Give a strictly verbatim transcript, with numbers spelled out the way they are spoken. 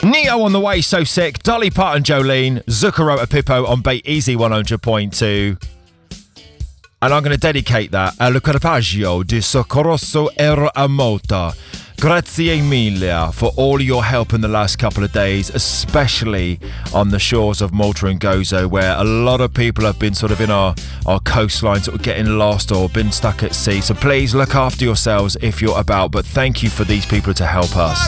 Neo on the way, So Sick, Dolly Parton, Jolene, Zuccarota Pippo on Bait Easy one hundred point two. And I'm going to dedicate that al Carpaggio di Soccorso Era Amota. Grazie mille for all your help in the last couple of days, especially on the shores of Malta and Gozo, where a lot of people have been sort of in our, our coastline, sort of getting lost or been stuck at sea. So please look after yourselves if you're about, but thank you for these people to help us.